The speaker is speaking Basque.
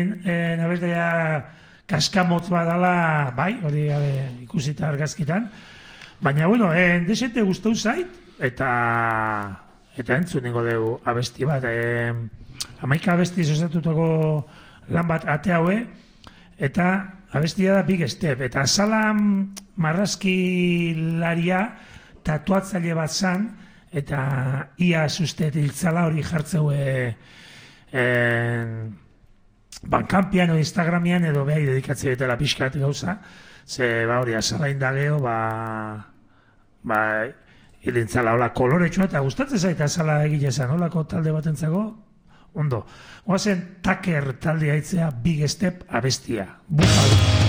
Abestia kaskamotz badala, bai, hori ikusita argazkitan. Baina, bueno, desente gustau zait, eta entzun ningo dugu abesti bat. 11 abesti osatutako lan bat ate haue, eta abestia da Big Step. Eta Salam marrazkilaria tatuatzaile bat zan, eta ia sustet hiltzala hori jartzeue Bankampian o Instagramian edo behai dedikatzea betela pixkat gauza, ze hori azalain da geho, hilintzala hola koloretsua eta gustatzen zaita azala egile zen, holako talde bat entzako, ondo. Oazen Taker taldea itzea Big Step abestia. Bukal.